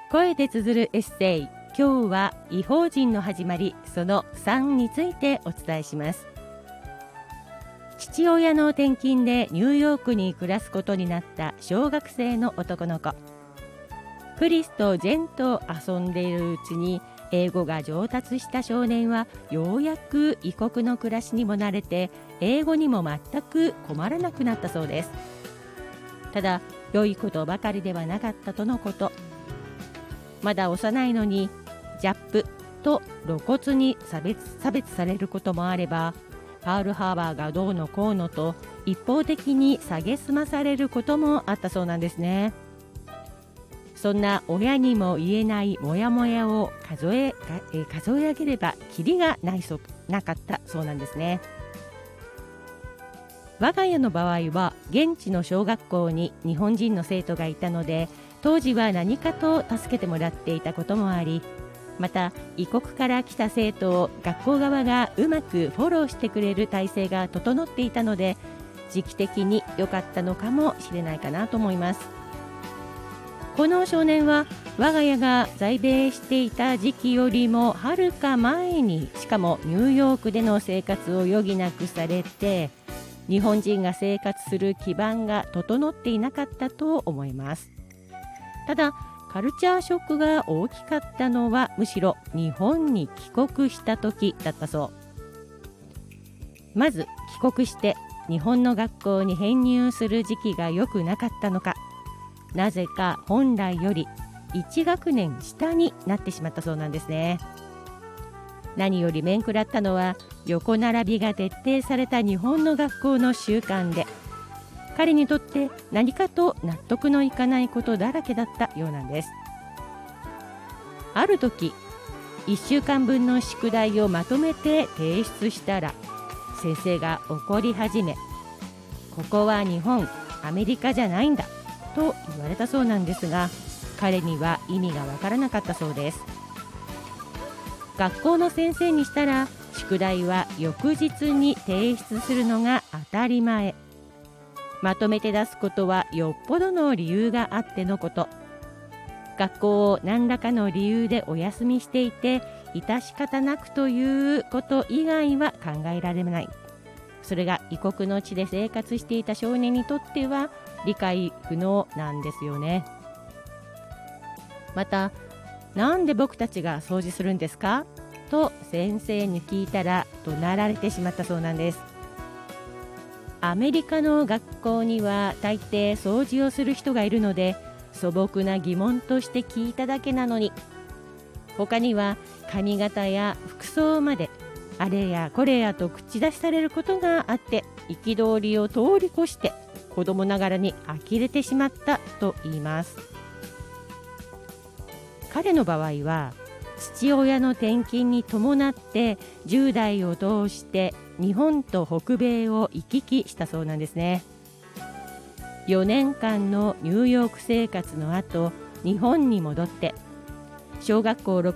声で綴るエッセイ、今日は異邦人の始まりその3についてお伝えします。父親の転勤でニューヨークに暮らすことになった小学生の男の子クリスとジェンと遊んでいるうちに英語が上達した少年はようやく異国の暮らしにも慣れて英語にも全く困らなくなったそうです。ただ良いことばかりではなかったとのこと。まだ幼いのにジャップと露骨に差別されることもあれば、パールハーバーがどうのこうのと一方的に蔑まされることもあったそうなんですね。そんな親にも言えないモヤモヤを数え上げればキリがなかったそうなんですね。我が家の場合は現地の小学校に日本人の生徒がいたので、当時は何かと助けてもらっていたこともあり、また異国から来た生徒を学校側がうまくフォローしてくれる体制が整っていたので、時期的に良かったのかもしれないかなと思います。この少年は我が家が在米していた時期よりもはるか前に、しかもニューヨークでの生活を余儀なくされて、日本人が生活する基盤が整っていなかったと思います。ただカルチャーショックが大きかったのはむしろ日本に帰国した時だったそう。まず帰国して日本の学校に編入する時期が良くなかったのか、なぜか本来より1学年下になってしまったそうなんですね。何より面食らったのは横並びが徹底された日本の学校の習慣で、彼にとって何かと納得のいかないことだらけだったようなんです。ある時1週間分の宿題をまとめて提出したら、先生が怒り始め、ここは日本、アメリカじゃないんだと言われたそうなんですが、彼には意味がわからなかったそうです。学校の先生にしたら宿題は翌日に提出するのが当たり前、まとめて出すことはよっぽどの理由があってのこと。学校を何らかの理由でお休みしていて致し方なくということ以外は考えられない。それが異国の地で生活していた少年にとっては理解不能なんですよね。また、なんで僕たちが掃除するんですかと先生に聞いたら怒鳴られてしまったそうなんです。アメリカの学校には大抵掃除をする人がいるので、素朴な疑問として聞いただけなのに、他には髪型や服装まであれやこれやと口出しされることがあって、憤りを通り越して子供ながらに呆れてしまったと言います。彼の場合は父親の転勤に伴って10代を通して日本と北米を行き来したそうなんですね。4年間のニューヨーク生活の後、日本に戻って小学校6